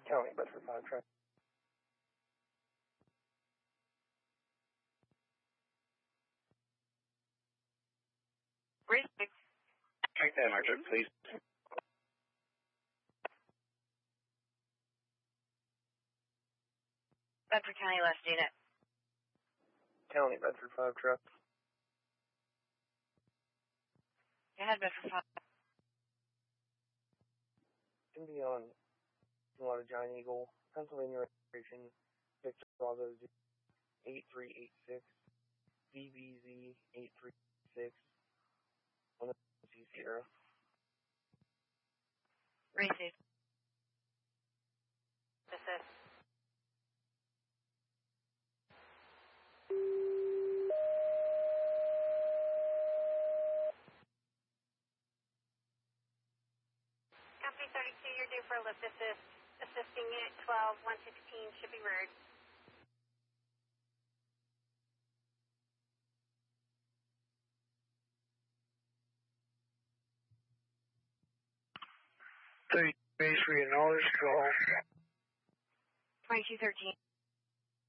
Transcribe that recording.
County, Bedford 5 truck. Great. Check that, Mark, please. Bedford County left unit. County, Bedford 5 truck. Go ahead, Bedford 5. Can be on a lot of Giant Eagle, Pennsylvania registration, Victor Bravo 8386, VBZ 836, 1C0. Received. Assist. Company 32, you're due for a lift assist. Assisting unit 12, 116 should be reared. Base for your knowledge, go home. 2213.